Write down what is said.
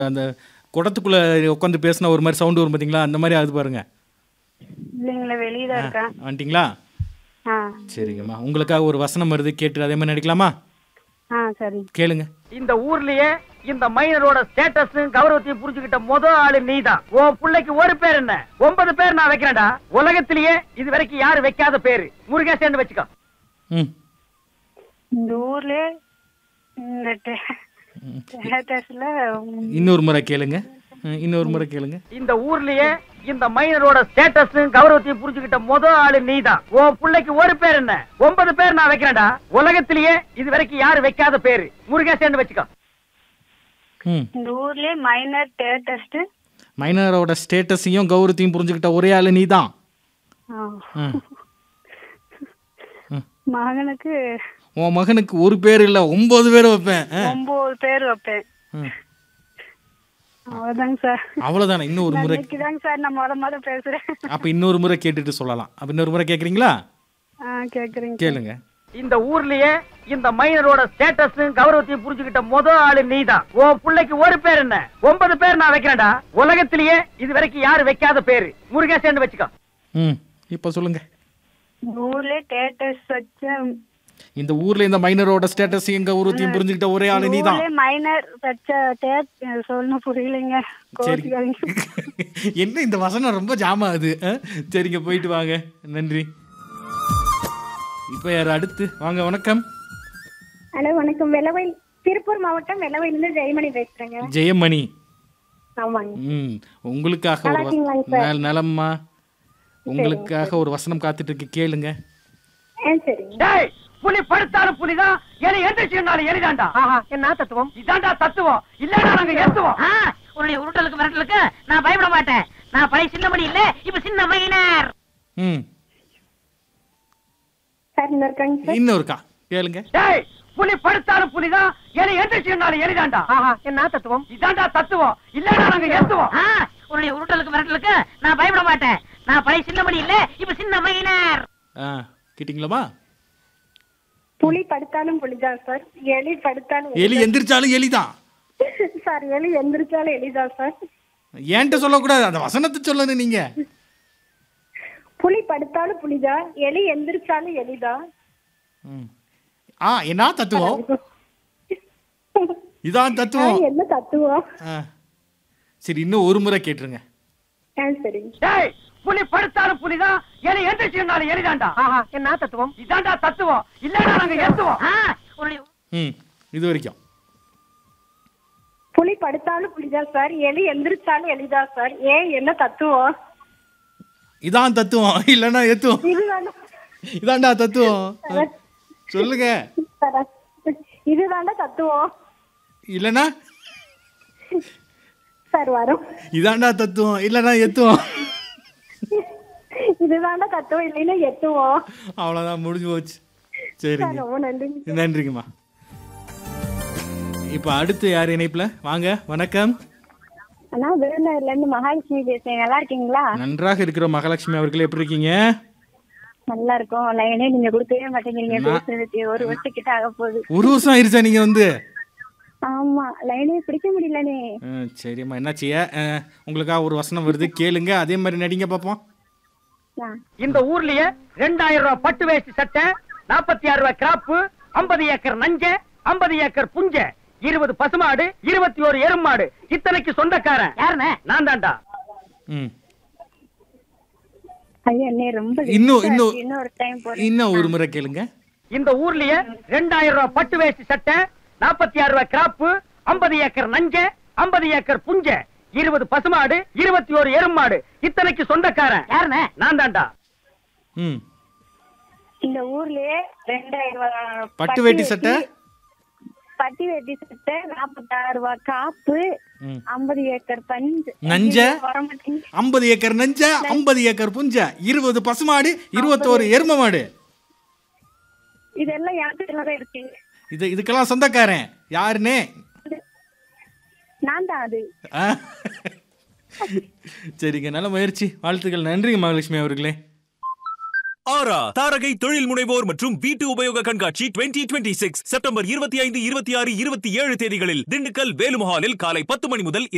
அந்த குடத்துக்குள்ள உட்காந்து பேசினா ஒரு மாதிரி சவுண்டு வரும் பார்த்தீங்களா, அந்த மாதிரி அது பாருங்க. இல்லைங்களா, வெளியே தான் இருக்கேன். வந்துட்டீங்களா? ஆ சரிங்கம்மா, உங்களுக்காக ஒரு வசனம் வருது, கேட்டு அதே மாதிரி நடிக்கலாமா? சரி. கேளுங்க. இந்த ஊர்லயே இந்த மைனரோட ஸ்டேட்டஸ் கௌரவத்தையும் புரிஞ்சுக்கிட்ட ஆளு நீதான். உன் பிள்ளைக்கு ஒரு பேர் என்ன, 9 பேர் நான் வைக்கிறேன்டா. உலகத்திலேயே இது வரைக்கும் யாரு வைக்காத பேரு. முருகன் சேர்ந்து வச்சுக்கோ. இந்த ஊர்ல இந்த ஸ்டேட்டஸ்ல இன்னொரு முறை கேளுங்க. இன்னொரு முறை கேளுங்க. இந்த ஊர்லயே இந்த மைனரோட ஸ்டேட்டஸ் கௌரவத்தையும் புரிஞ்சுக்கிட்ட ஆளு நீதான். உன் பிள்ளைக்கு ஒரு பேர் என்ன, 9 பேர் நான் வைக்கிறேன்டா. உலகத்திலேயே இது வரைக்கும் யாரு வைக்காத பேரு. முருகன் சேர்ந்து வச்சுக்கோ. இந்த ஊர்ல மைனரோட ஸ்டேட்டஸையும் கௌரவத்தையும் புரிஞ்சுக்கிட்ட ஒரே ஆளு நீதான். மகனுக்கு உன் மகனுக்கு ஒரு பேர் இல்ல 9 பேர் வைப்பேன். 9 பேர் வைப்பேன். அவ்வளவுதாங்க சார். அவ்வளவுதானே? இன்னொரு முறை சார் நான் முத பேசுறேன். அப்ப இன்னொரு முறை கேட்டுட்டு சொல்லலாம். அப்ப இன்னொரு முறை கேக்குறீங்களா? கேக்குறீங்க. கேளுங்க. இந்த ஊர்லயே இந்த மைனரோட ஸ்டேட்டஸ் கௌரவத்தையும் புரிஞ்சுக்கிட்ட ஆளு நீதான். உன் பிள்ளைக்கு ஒரு பேர் என்ன, 9 பேர் நான் வைக்கிறேன்டா. உலகத்திலேயே இது வரைக்கும் யாரு வைக்காத பேரு. முருகன் சேர்ந்து வச்சுக்கோ. இப்ப சொல்லுங்க. இந்த ஊர்ல இந்த மைனரோட ஸ்டேட்டஸையும் கௌரவத்தையும் புரிஞ்சுக்கிட்ட ஒரே ஆளு நீதான். மைனர் சொல்லணும், புரியலைங்க. என்ன இந்த வசனம் ரொம்ப ஜாமா அது. சரிங்க, போயிட்டு வாங்க. நன்றி. இப்ப யார் அடுத்து? வாங்க. வணக்கம். ஹலோ, வணக்கம். வெள்ளவயல், திருப்பூர் மாவட்டம் வெள்ளவயலிருந்து ஜெயமணி பேசுறேங்க. ஜெயமணி. ஆமாங்க. உங்களுக்காக ஒரு நலம்மா, உங்களுக்காக ஒரு வசனம் காத்துட்டு இருக்கு, கேளுங்க. சரிங்க. புலி படுத்தாலும் புலிதான், எலி எந்திரிச்சிருந்தாலும் எலிதான்டா. என்ன தத்துவம்? இதான்டா தத்துவம். இல்லடா நாங்க ஏத்துவோம். உன்னுடைய உருட்டலுக்கு மிரட்டலுக்கு நான் பயப்பட மாட்டேன். நான் பழைய சின்னமணி இல்ல, இப்ப சின்ன மைனர். இன்னொருக்கா கேளுங்க. புலி படுத்தாலும் புலிதான், எலி எந்திரிச்சிருந்தாலும் எலிதான்டா. என்ன தத்துவம்? இதான்டா தத்துவம். இல்லடா நாங்க ஏத்துவோம். உன்னுடைய உருட்டலுக்கு மிரட்டலுக்கு நான் பயப்பட மாட்டேன். நான் பழைய சின்னமணி இல்ல, இப்ப சின்ன மைனர். கேட்டீங்களா? புலி படுத்தாலும் புலிதான் சார், எலி படுத்தாலும் எலி எந்திரிச்சாலும் எலிதான் சார். எலி எந்திரிச்சாலும் எலிதான் சார். ஏன்ட்ட சொல்லக்கூடாது, அந்த வசனத்தை சொல்லணும் நீங்க. புலி படுத்தாலும் புலிதான், எலி எந்திரிச்சாலும் எலிதான். என்ன தத்துவம்? இதான் தத்துவம். என்ன தத்துவம்? சரி, இன்னும் ஒரு முறை கேட்டுருங்க. சரிங்க. புலி படுத்தாலும் புலிதான், எலி எந்திரிச்சிருந்தாலும் எலிதான்டா. என்ன தத்துவம்? இதான்டா தத்துவம். இல்லடா நாங்க ஏத்துவோம். இது வரைக்கும். புலி படுத்தாலும் புலிதான் சார், எலி எந்திரிச்சாலும் எலிதான் சார். என்ன தத்துவம்? இதான் தத்துவம். இல்லன்னா ஏத்துவோம். இதான்டா தத்துவம். சொல்லுங்க. இதுதான்டா தத்துவம். இல்லன்னா சார் வரும். இதான்டா தத்துவம். இல்லன்னா ஏத்துவோம். இதுதான்டா தத்துவம், இல்லைன்னா எத்துவோம். அவ்வளவுதான், முடிஞ்சு போச்சு. சரிங்க, நன்றிங்கம்மா. இப்ப அடுத்து யார் இணைப்புல? வாங்க. வணக்கம். அண்ணா, விருதுநகர்ல இருந்து மகாலட்சுமி பேசுறேன். நல்லா இருக்கீங்களா? நன்றாக இருக்கிறோம் மகாலட்சுமி அவர்களே, எப்படி இருக்கீங்க? நல்லா இருக்கும். லைனே நீங்க கொடுக்கவே மாட்டேங்கிறீங்க. பேசுறதுக்கு 1 வருஷம் கிட்ட ஆக போகுது. 1 வருஷம் ஆயிருச்சா நீங்க வந்து? ஆமா, லைனே பிடிக்க முடியலனே. சரிம்மா, என்ன செய்ய? உங்களுக்காக ஒரு வசனம் வருது, கேளுங்க. அதே மாதிரி நடிங்க பாப்போம். இந்த ஊர்லயே 2000 ரூபாய் பட்டு வேஷ்டி சட்டை, 46 ரூபாய் கிராப்பு, 50 ஏக்கர் நஞ்ச, 50 ஏக்கர் புஞ்ச, 20 பசுமாடு, 21 எருமாடு, இத்தனைக்கு சொந்தக்காரன் யாருன்னு? நான் தான்டா. இன்னும் ஒரு முறை கேளுங்க. இந்த ஊர்லயே 2000 ரூபாய் பட்டு வேஷ்டி சட்டை, 46 ரூபாய் கிராப்பு, 50 ஏக்கர் நஞ்ச, 50 ஏக்கர் புஞ்ச, 20 பசுமாடு, 21 எருமாடு, இத்தனைக்கு சொந்தக்காரன் யாருன்னு? நான் தான்டா. இந்த ஊர்லயே 2000 ரூபாய் பட்டு வேட்டி சட்டை, 46 ரூபாய் காப்பு, 50 ஏக்கர் நஞ்ச, 50 ஏக்கர் நஞ்ச, 50 ஏக்கர் புஞ்ச, 20 பசுமாடு, 21 எரும மாடு. இதெல்லாம் யாருக்குள்ளதான் இருக்கு. இதுக்கெல்லாம் சொந்தக்காரன் யாருன்னு? நான் தான் அது. சரிங்க, நல்ல முயற்சி, வாழ்த்துக்கள். நன்றிங்க மகாலட்சுமி அவர்களே. ஆரா தாரகை தொழில் முனைவோர் மற்றும் வீட்டு உபயோக கண்காட்சி 2026 செப்டம்பர் 25, 26, 27 தேதிகளில் திண்டுக்கல் வேலுமஹாலில் காலை 10 மணி முதல்